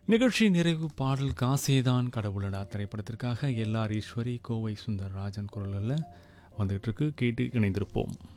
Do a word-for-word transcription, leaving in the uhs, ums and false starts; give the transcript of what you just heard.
நிகழ்ச்சி நிறைவு பாடல் காசேதான் கடவுளடா திரைப்படத்திற்காக எல் ஆர் ஈஸ்வரி கோவை சுந்தரராஜன் குரலில் வந்துகிட்டு இருக்கு. கேட்டு இணைந்திருப்போம்.